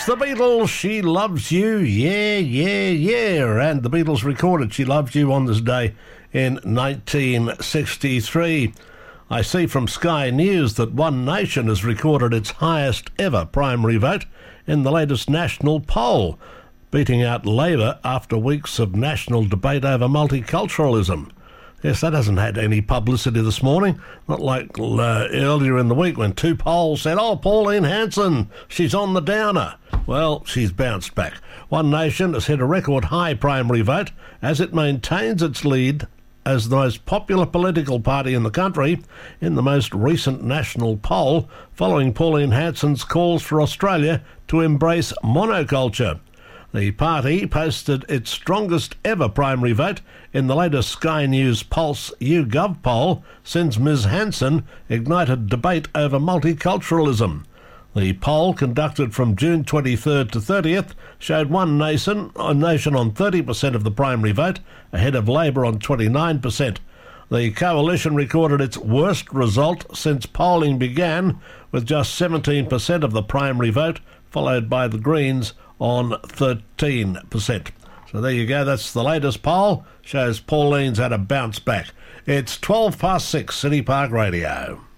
the Beatles, She Loves You, yeah, yeah, yeah. And the Beatles recorded She Loves You on this day in 1963. I see from Sky News that One Nation has recorded its highest ever primary vote in the latest national poll, beating out Labor after weeks of national debate over multiculturalism. Yes, that hasn't had any publicity this morning, not like earlier in the week when two polls said, oh, Pauline Hanson, she's on the downer. Well, she's bounced back. One Nation has hit a record high primary vote as it maintains its lead as the most popular political party in the country in the most recent national poll, following Pauline Hanson's calls for Australia to embrace monoculture. The party posted its strongest ever primary vote in the latest Sky News Pulse YouGov poll since Ms Hanson ignited debate over multiculturalism. The poll, conducted from June 23rd to 30th, showed One Nation on 30% of the primary vote, ahead of Labor on 29%. The coalition recorded its worst result since polling began, with just 17% of the primary vote, followed by the Greens on 13%. So there you go, that's the latest poll. Shows Pauline's had a bounce back. It's 6:12, City Park Radio.